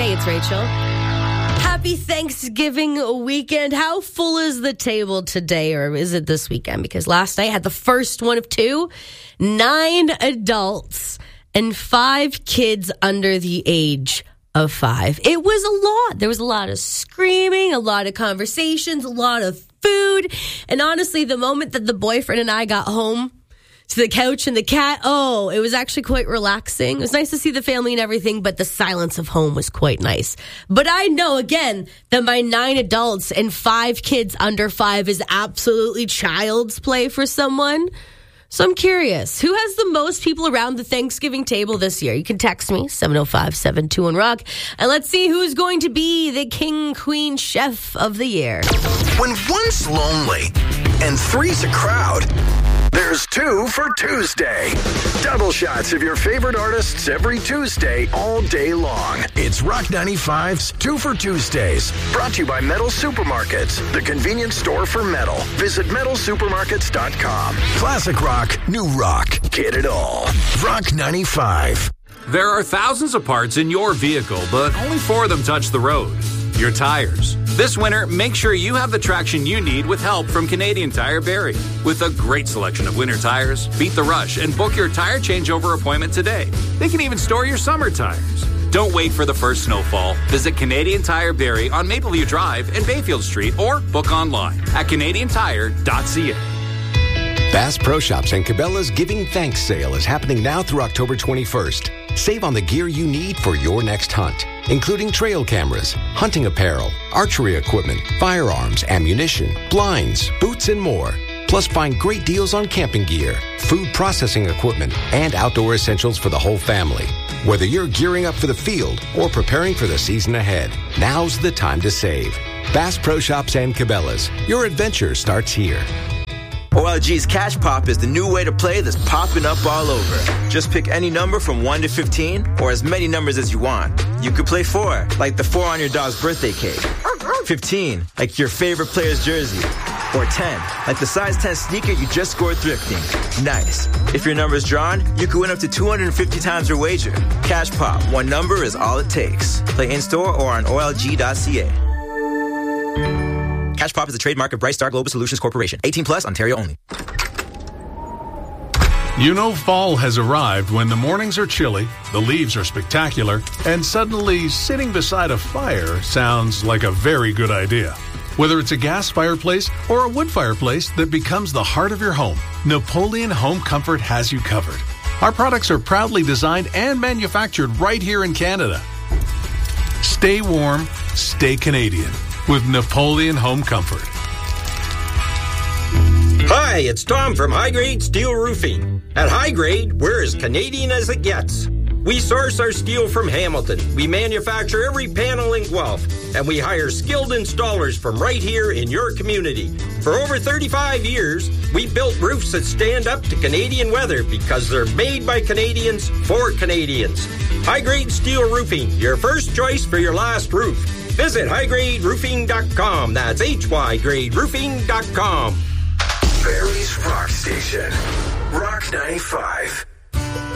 Hey, it's Rachel. Happy Thanksgiving weekend. How full is the table today, or is it this weekend? Because last night I had the first one of two, 9 adults and 5 kids under the age of 5. It was a lot. There was a lot of screaming, a lot of conversations, a lot of food. And honestly, the moment that the boyfriend and I got home to the couch and the cat, it was actually quite relaxing. It was nice to see the family and everything, but the silence of home was quite nice. But I know, again, that my 9 adults and 5 kids under 5 is absolutely child's play for someone. So I'm curious, who has the most people around the Thanksgiving table this year? You can text me, 705-721-ROCK, and let's see who's going to be the king, queen, chef of the year. When one's lonely and 3's a crowd, there's 2 for Tuesday. Double shots of your favorite artists every Tuesday, all day long. It's Rock 95's 2 for Tuesdays. Brought to you by Metal Supermarkets, the convenience store for metal. Visit metalsupermarkets.com. Classic rock, new rock. Get it all. Rock 95. There are thousands of parts in your vehicle, but only 4 of them touch the road. Your tires. This winter, make sure you have the traction you need with help from Canadian Tire Barrie. With a great selection of winter tires, beat the rush and book your tire changeover appointment today. They can even store your summer tires. Don't wait for the first snowfall. Visit Canadian Tire Barrie on Mapleview Drive and Bayfield Street, or book online at canadiantire.ca. Bass Pro Shops and Cabela's Giving Thanks sale is happening now through October 21st. Save on the gear you need for your next hunt, including trail cameras, hunting apparel, archery equipment, firearms, ammunition, blinds, boots, and more. Plus, find great deals on camping gear, food processing equipment, and outdoor essentials for the whole family. Whether you're gearing up for the field or preparing for the season ahead, now's the time to save. Bass Pro Shops and Cabela's. Your adventure starts here. OLG's Cash Pop is the new way to play that's popping up all over. Just pick any number from 1 to 15, or as many numbers as you want. You could play 4, like the 4 on your dog's birthday cake. 15, like your favorite player's jersey. Or 10, like the size 10 sneaker you just scored thrifting. Nice. If your number's drawn, you could win up to 250 times your wager. Cash Pop, 1 number is all it takes. Play in-store or on OLG.ca. Cash Pop is a trademark of Bright Star Global Solutions Corporation. 18 plus, Ontario only. You know fall has arrived when the mornings are chilly, the leaves are spectacular, and suddenly sitting beside a fire sounds like a very good idea. Whether it's a gas fireplace or a wood fireplace that becomes the heart of your home, Napoleon Home Comfort has you covered. Our products are proudly designed and manufactured right here in Canada. Stay warm, stay Canadian with Napoleon Home Comfort. Hi, it's Tom from High Grade Steel Roofing. At High Grade, we're as Canadian as it gets. We source our steel from Hamilton. We manufacture every panel in Guelph. And we hire skilled installers from right here in your community. For over 35 years, we built roofs that stand up to Canadian weather because they're made by Canadians for Canadians. High Grade Steel Roofing, your first choice for your last roof. Visit highgraderoofing.com. That's hygraderoofing.com. Barrie's Rock Station. Rock 95.